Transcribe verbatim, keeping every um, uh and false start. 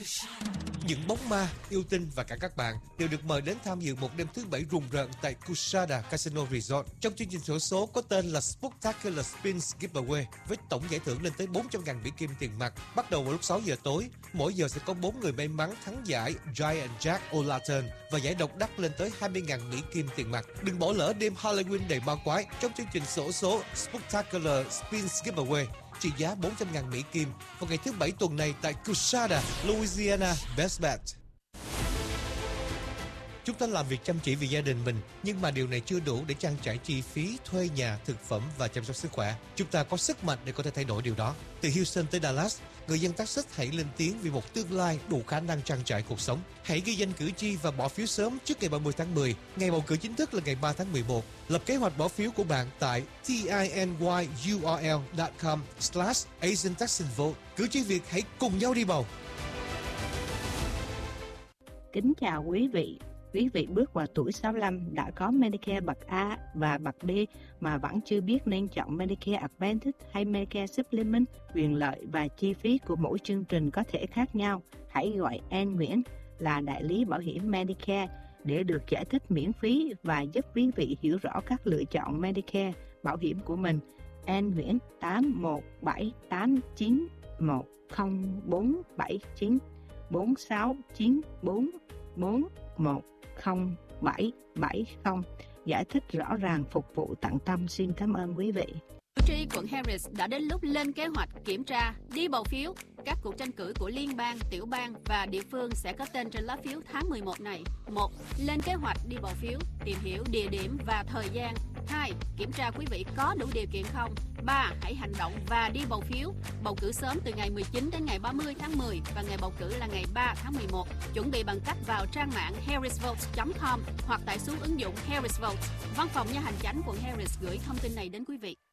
Những bóng ma, yêu tinh và cả các bạn đều được mời đến tham dự một đêm thứ bảy rùng rợn tại Kushada Casino Resort. Trong chương trình xổ số có tên là Spooktacular Spins Giveaway với tổng giải thưởng lên tới bốn trăm nghìn Mỹ Kim tiền mặt. Bắt đầu vào lúc sáu giờ tối, mỗi giờ sẽ có bốn người may mắn thắng giải Giant Jack O'Lantern và giải độc đắc lên tới hai mươi nghìn Mỹ Kim tiền mặt. Đừng bỏ lỡ đêm Halloween đầy ma quái trong chương trình xổ số Spooktacular Spins Giveaway trị giá bốn trăm nghìn Mỹ Kim vào ngày thứ bảy tuần này tại Coushatta, Louisiana. Best bet. Chúng ta làm việc chăm chỉ vì gia đình mình, nhưng mà điều này chưa đủ để trang trải chi phí thuê nhà, thực phẩm và chăm sóc sức khỏe. Chúng ta có sức mạnh để có thể thay đổi điều đó. Từ Houston tới Dallas, người dân Texas hãy lên tiếng vì một tương lai đủ khả năng trang trải cuộc sống. Hãy ghi danh cử tri và bỏ phiếu sớm trước ngày ba mươi tháng mười. Ngày bầu cử chính thức là ngày ba tháng mười một. Lập kế hoạch bỏ phiếu của bạn tại tinyurl dot com slash Asian Texan Vote. Cử tri Việt hãy cùng nhau đi bầu. Kính chào quý vị. Quý vị bước vào tuổi sáu mươi lăm đã có Medicare bậc A và bậc B mà vẫn chưa biết nên chọn Medicare Advantage hay Medicare Supplement. Quyền lợi và chi phí của mỗi chương trình có thể khác nhau. Hãy gọi Ann Nguyễn là đại lý bảo hiểm Medicare để được giải thích miễn phí và giúp quý vị hiểu rõ các lựa chọn Medicare bảo hiểm của mình. Ann Nguyễn tám một bảy tám chín một không bốn bảy chín bốn sáu chín bốn bốn một không bảy bảy không. Giải thích rõ ràng, phục vụ tận tâm. Xin cảm ơn quý vị. Cử tri quận Harris đã đến lúc lên kế hoạch kiểm tra, đi bầu phiếu. Các cuộc tranh cử của liên bang, tiểu bang và địa phương sẽ có tên trên lá phiếu tháng mười một này. một. Lên kế hoạch đi bầu phiếu, tìm hiểu địa điểm và thời gian. hai. Kiểm tra quý vị có đủ điều kiện không. ba. Hãy hành động và đi bầu phiếu. Bầu cử sớm từ ngày mười chín đến ngày ba mươi tháng mười và ngày bầu cử là ngày ba tháng mười một. Chuẩn bị bằng cách vào trang mạng harris votes chấm com hoặc tải xuống ứng dụng Harris Votes. Văn phòng Nha hành chánh quận Harris gửi thông tin này đến quý vị.